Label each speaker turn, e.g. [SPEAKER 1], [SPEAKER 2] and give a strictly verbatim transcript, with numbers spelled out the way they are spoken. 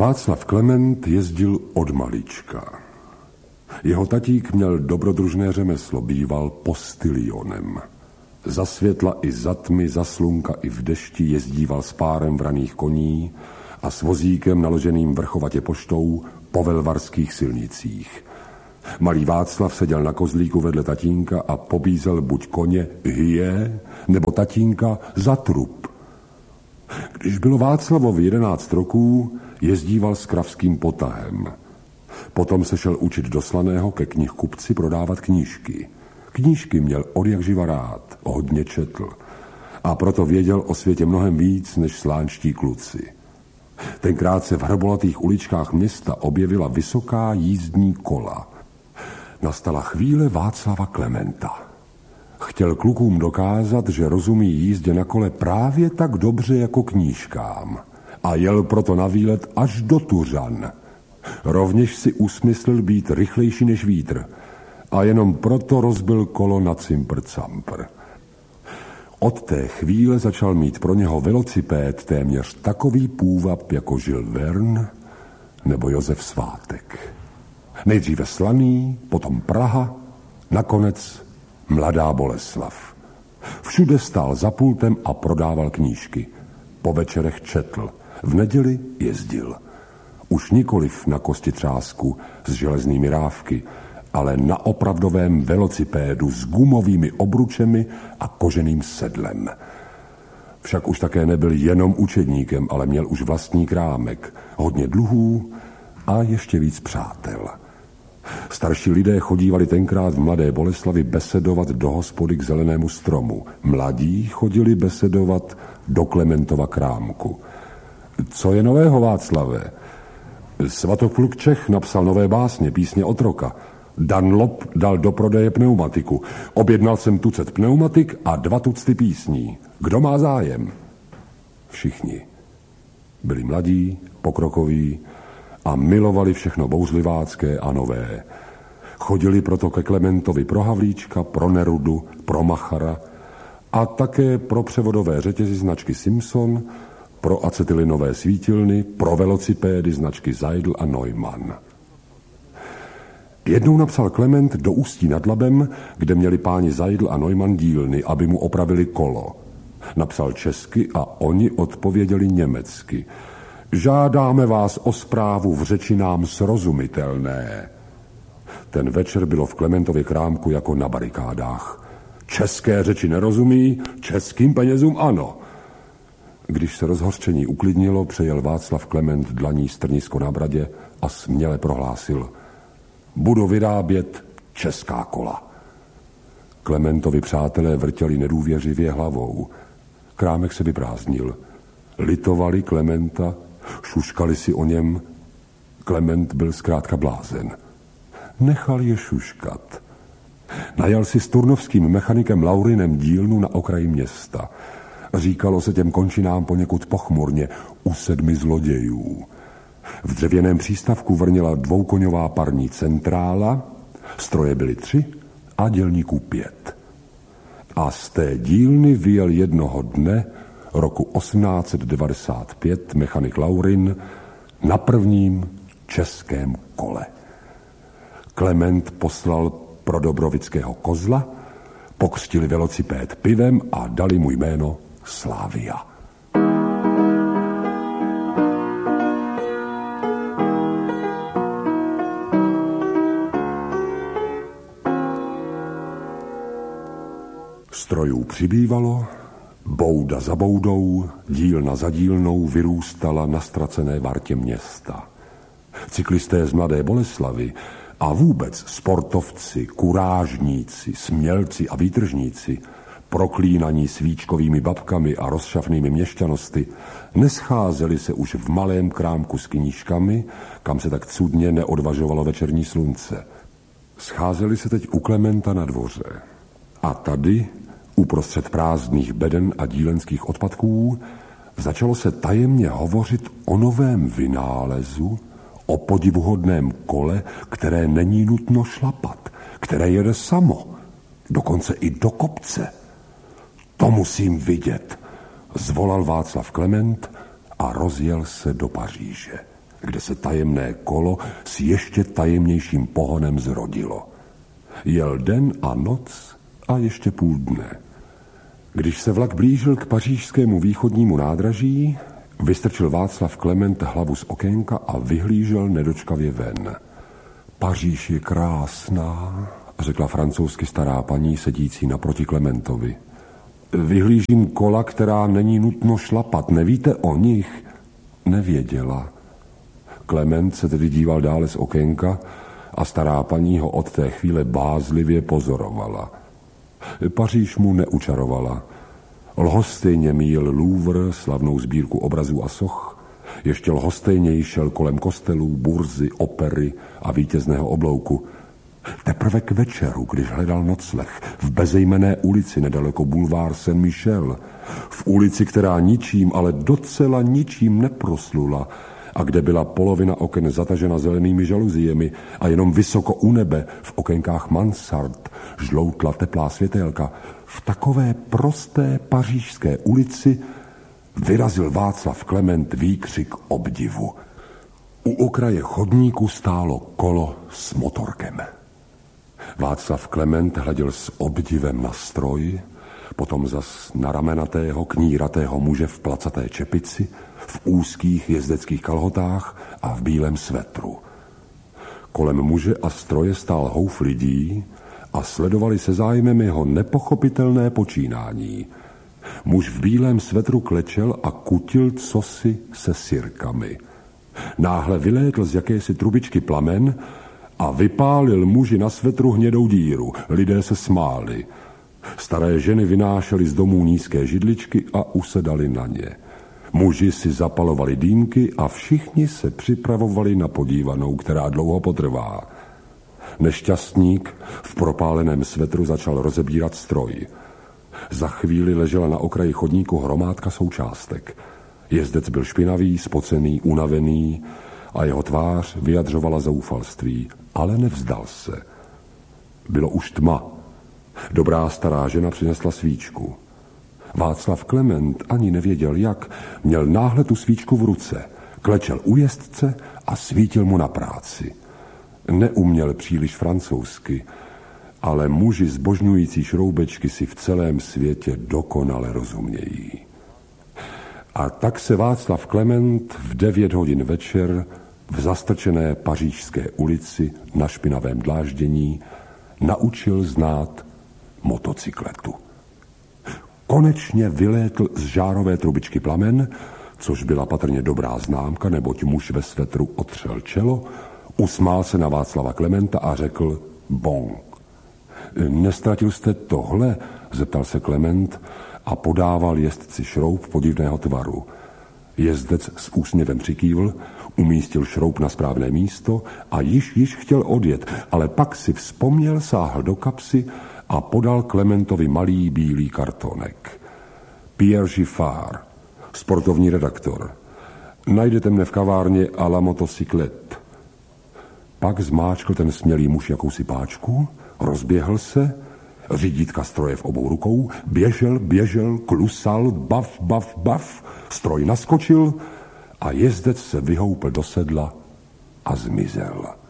[SPEAKER 1] Václav Klement jezdil od malička. Jeho tatík měl dobrodružné řemeslo, býval postilionem. Za světla i za tmy, za slunka i v dešti jezdíval s párem vraných koní a s vozíkem naloženým vrchovatě poštou po velvarských silnicích. Malý Václav seděl na kozlíku vedle tatínka a pobízel buď koně hyje, nebo tatínka za trup. Když bylo Václavovi jedenáct roků, jezdíval s kravským potahem. Potom se šel učit do Slaného ke knihkupci prodávat knížky. Knížky měl odjakživa rád, hodně četl. A proto věděl o světě mnohem víc než slánští kluci. Tenkrát se v hrbolatých uličkách města objevila vysoká jízdní kola. Nastala chvíle Václava Klementa. Chtěl klukům dokázat, že rozumí jízdě na kole právě tak dobře jako knížkám. A jel proto na výlet až do Tuřan. Rovněž si usmyslil být rychlejší než vítr. A jenom proto rozbil kolo na cimpr-campr. Od té chvíle začal mít pro něho velocipéd téměř takový půvab jako Jules Verne nebo Josef Svátek. Nejdříve Slaný, potom Praha, nakonec Mladá Boleslav. Všude stál za pultem a prodával knížky. Po večerech četl, v neděli jezdil. Už nikoliv na kostitřásku s železnými rávky, ale na opravdovém velocipédu s gumovými obručemi a koženým sedlem. Však už také nebyl jenom učedníkem, ale měl už vlastní krámek, hodně dluhů a ještě víc přátel. Starší lidé chodívali tenkrát v Mladé Boleslavi besedovat do hospody k Zelenému stromu. Mladí chodili besedovat do Klementova krámku. Co je nového, Václave? Svatopluk Čech napsal nové básně, písně otroka. Dunlop dal do prodeje pneumatiku. Objednal jsem tucet pneumatik a dva tucty písní. Kdo má zájem? Všichni. Byli mladí, pokrokoví a milovali všechno bouřlivácké a nové. Chodili proto ke Klementovi pro Havlíčka, pro Nerudu, pro Machara a také pro převodové řetězy značky Simpson, pro acetylinové svítilny, pro velocipédy značky Seidl a Neumann. Jednou napsal Klement do Ústí nad Labem, kde měli páni Seidl a Neumann dílny, aby mu opravili kolo. Napsal česky a oni odpověděli německy. Žádáme vás o zprávu v řeči nám srozumitelné. Ten večer bylo v Klementově krámku jako na barikádách. České řeči nerozumí, českým penězům ano. Když se rozhořčení uklidnilo, přejel Václav Klement dlaní strnisko na bradě a směle prohlásil: budu vyrábět česká kola. Klementovi přátelé vrtěli nedůvěřivě hlavou. Krámek se vyprázdnil. Litovali Klementa, šuškali si o něm. Klement byl zkrátka blázen. Nechal je šuškat. Najal si s turnovským mechanikem Laurinem dílnu na okraji města. Říkalo se těm končinám poněkud pochmurně u sedmi zlodějů. V dřevěném přístavku vrněla dvoukoňová parní centrála, stroje byly tři a dělníků pět. A z té dílny vyjel jednoho dne roku osmnáct set devadesát pět mechanik Laurin na prvním českém kole. Klement poslal pro Dobrovického kozla, pokřtili velocipéd pivem a dali mu jméno Slávia. Strojů přibývalo, bouda za boudou, dílna za dílnou vyrůstala na ztracené vartě města. Cyklisté z Mladé Boleslavy a vůbec sportovci, kurážníci, smělci a výtržníci, proklínaní svíčkovými babkami a rozšafnými měšťanosti, nescházeli se už v malém krámku s knížkami, kam se tak cudně neodvažovalo večerní slunce. Scházeli se teď u Klementa na dvoře. A tady, uprostřed prázdných beden a dílenských odpadků, začalo se tajemně hovořit o novém vynálezu, o podivuhodném kole, které není nutno šlapat, které jede samo, dokonce i do kopce. To musím vidět, zvolal Václav Klement a rozjel se do Paříže. kde se tajemné kolo s ještě tajemnějším pohonem zrodilo. Jel den a noc a ještě půl dne. Když se vlak blížil k pařížskému východnímu nádraží, vystrčil Václav Klement hlavu z okénka a vyhlížel nedočkavě ven. Paříž je krásná, řekla francouzsky stará paní sedící naproti Klementovi. Vyhlížím kola, která není nutno šlapat. Nevíte o nich? Nevěděla. Klement se tedy díval dále z okénka a stará paní ho od té chvíle bázlivě pozorovala. Paříž mu neučarovala. Lhostejně míjel Louvre, slavnou sbírku obrazů a soch, ještě lhostejněji šel kolem kostelů, burzy, opery a vítězného oblouku. Teprve k večeru, když hledal nocleh v bezejmenné ulici nedaleko bulvár Saint-Michel, v ulici, která ničím, ale docela ničím neproslula a kde byla polovina oken zatažena zelenými žaluziemi a jenom vysoko u nebe v okenkách mansard žloutla teplá světélka, v takové prosté pařížské ulici vyrazil Václav Klement výkřik obdivu. U okraje chodníku stálo kolo s motorkem. Václav Klement hleděl s obdivem na stroj, potom zas na ramenatého, kníratého muže v placaté čepici, v úzkých jezdeckých kalhotách a v bílém svetru. Kolem muže a stroje stál houf lidí a sledovali se zájmem jeho nepochopitelné počínání. Muž v bílém svetru klečel a kutil cosi se sirkami. Náhle vylétl z jakési trubičky plamen a vypálil muži na svetru hnědou díru. Lidé se smáli. Staré ženy vynášely z domů nízké židličky a usedali na ně. Muži si zapalovali dýmky a všichni se připravovali na podívanou, která dlouho potrvá. Nešťastník v propáleném svetru začal rozebírat stroj. Za chvíli ležela na okraji chodníku hromádka součástek. Jezdec byl špinavý, spocený, unavený a jeho tvář vyjadřovala zoufalství, ale nevzdal se. Bylo už tma. Dobrá stará žena přinesla svíčku. Václav Klement ani nevěděl jak, měl náhle tu svíčku v ruce, klečel u jezdce a svítil mu na práci. Neuměl příliš francouzsky, ale muži zbožňující šroubečky si v celém světě dokonale rozumějí. A tak se Václav Klement v devět hodin večer v zastrčené pařížské ulici na špinavém dláždění naučil znát motocykletu. Konečně vylétl z žárové trubičky plamen, což byla patrně dobrá známka, neboť muž ve svetru otřel čelo, usmál se na Václava Klementa a řekl bon. Nestratil jste tohle? Zeptal se Klement a podával jezdci šroub podivného tvaru. Jezdec s úsměvem přikývl, umístil šroub na správné místo a již již chtěl odjet, ale pak si vzpomněl, sáhl do kapsy a podal Klementovi malý bílý kartonek. Pierre Giffard, sportovní redaktor. Najdete mne v kavárně à la motocyklette. Pak zmáčkl ten smělý muž jakousi páčku, rozběhl se, řídítka stroje v obou rukou, běžel, běžel, klusal, bav, bav, bav, stroj naskočil a jezdec se vyhoupl do sedla a zmizel.